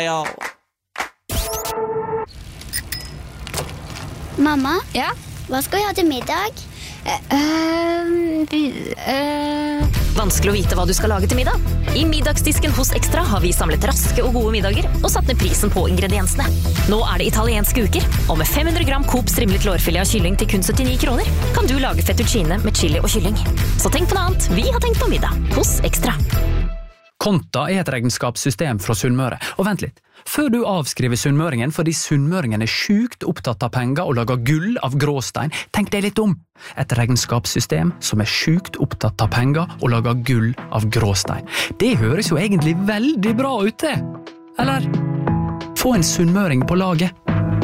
L'Oreal. Mamma, Ja? hva skal vi ha til middag? Vanskelig å vite hva du skal lage til middag. I middagsdisken hos Extra har vi samlet raske og gode middager og satt ned prisen på ingrediensene. Nå er det italienske uker, og med 500 gram Coop strimlet lårfilet av kylling til kun 79 kroner, kan du lage fettuccine med chili og kylling. Så tenk på noe annet, vi har tenkt på middag hos Extra. Konta er et regnskapssystem fra Sunnmøre. Og vent litt, før du avskriver sunnmøringen fordi sunnmøringen er sjukt opptatt av penger og lager gull av gråstein, tenk deg litt om. Et regnskapssystem som er sjukt opptatt av penger og lager gull av gråstein. Det høres jo egentlig veldig bra ut det. Eller? Få en sunnmøring på laget.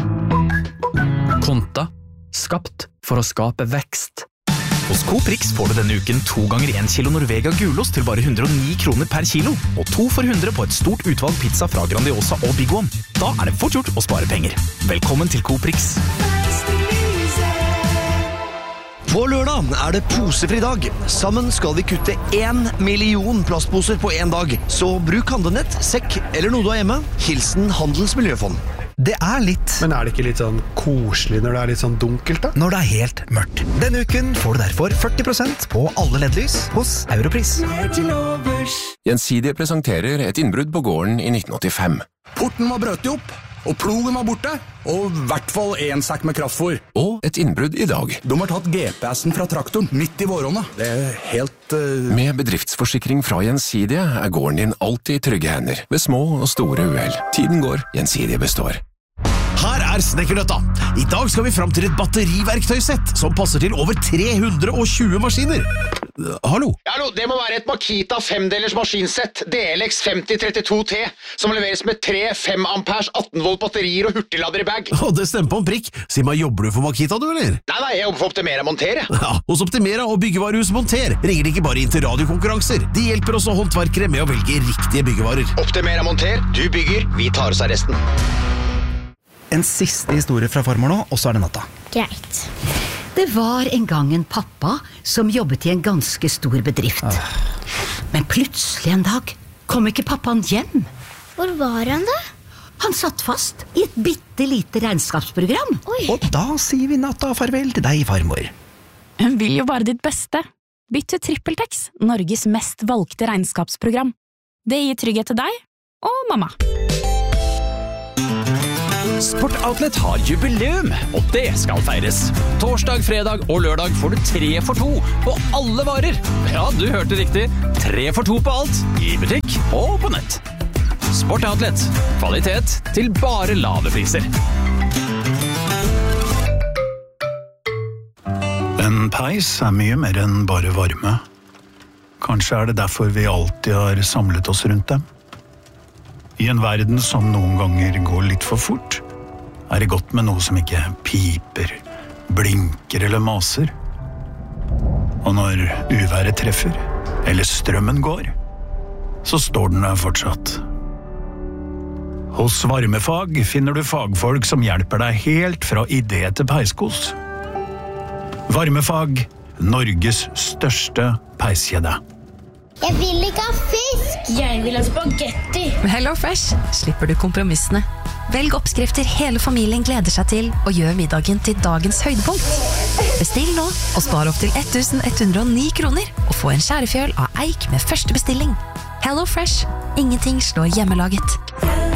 Konta, skapt for å skape vekst. Hos Coop Rix får du denne uken 2 ganger 1 kilo Norvega gulost til bare 109 kroner per kilo, og 2 for 100 på et stort utvalg pizza fra Grandiosa og Big One. Da er det fort gjort å spare penger. Velkommen til Coop Rix. På lørdag er det posefri dag. Sammen skal vi kutte 1 million plastposer på en dag. Så bruk handlenett, sekk eller noe du har hjemme. Hilsen Handels Miljøfond. Det er litt. Men er det ikke litt sånn koselig når det er litt sånn dunkelt da? Når det er helt mørkt. Denne uken får du derfor 40% på alle LED-lys hos Europris. Gjensidige presenterer et innbrudd på gården i 1985. Porten var brøtet opp, og plogen var borte, og i hvert fall 1 sekk med kraftfôr. Og et innbrudd i dag. De har tatt GPS-en fra traktoren midt i våronna. Det er helt... Med bedriftsforsikring fra Gjensidige er gården din alltid i trygge hender, ved små og store uhell. Tiden går, Gjensidige består. Her er Snekkernøtta. I dag skal vi fram til et batteriverktøysett som passer til over 320 maskiner. Hallo? Hallo, det må være et Makita 5-delers maskinsett, DLX 5032T, som leveres med 3 5 amperes 18 volt batterier og hurtiglader i bag. Det stemmer på en prikk. Si meg, jobber du for Makita, du, eller? Nei, jeg jobber for Optimera Monter. Ja, hos Optimera og byggevarehus Monter ringer de ikke bare inn til radiokonkurranser. De hjelper også håndverkere med å velge riktige byggevarer. Optimera Monter, du bygger, vi tar oss av resten. En siste historie fra farmor nå, og så er det natta. Greit. Det var en gang en pappa som jobbet i en ganske stor bedrift. Men plutselig en dag kom ikke pappaen hjem. Hvor var han da? Han satt fast i et bittelite regnskapsprogram. Oi. Og da sier vi natta farvel til deg, farmor. Hun vil jo bare ditt beste. Bytt til TrippelTex, Norges mest valgte regnskapsprogram. Det gir trygghet til deg og mamma. Sport Outlet har jubileum, og det skal feires. Torsdag, fredag og lørdag får du 3 for 2 på alle varer. Ja, du hørte riktig. 3 for 2 på alt, i butikk og på nett. Sport Outlet. Kvalitet til bare lave priser. En peis er mye mer enn bare varme. Kanskje er det derfor vi alltid har samlet oss rundt dem. I en verden som noen ganger går litt for fort, er det godt med noe som ikke piper, blinker eller maser. Og når uværet treffer, eller strømmen går, så står den der fortsatt. Hos Varmefag finner du fagfolk som hjelper deg helt fra idé til peiskos. Varmefag, Norges største peiskjede. Jeg vil ikke ha fisk! Jeg vil ha spagetti! Med HelloFresh slipper du kompromissene. Velg oppskrifter hele familien gleder seg til, og gjør middagen til dagens høydepunkt. Bestill nå, og spar opp til 1109 kroner, og få en skjærefjøl av eik med første bestilling. HelloFresh. Ingenting slår hjemmelaget.